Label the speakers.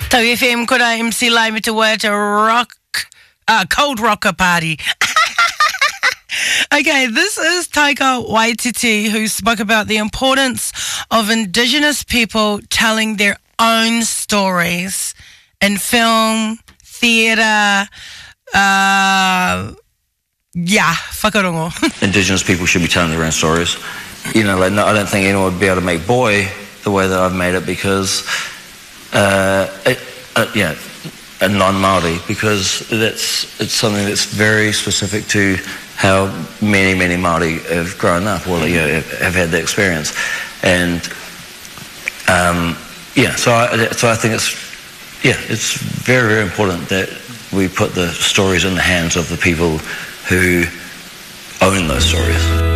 Speaker 1: Tau FM kora MC Lai me te wā te cold rocker party. Okay, this is Taika Waititi, who spoke about the importance of Indigenous people telling their own stories in film, theatre, whakarongo.
Speaker 2: Indigenous people should be telling their own stories. You know, like, no, I don't think anyone would be able to make Boy the way that I've made it because, a non-Māori, because it's something that's very specific to how many Māori have grown up, or have had the experience, and so I think it's very, very important that we put the stories in the hands of the people who own those stories.